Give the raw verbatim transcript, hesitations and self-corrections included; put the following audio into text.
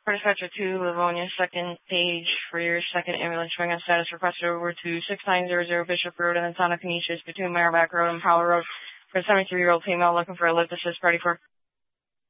Dispatcher two, Livonia, second page for your second ambulance showing on status requested over to six nine zero zero Bishop Road and Santa Canisius between Merrimack Road and Powell Road for a seventy-three-year-old female looking for a lift assist party for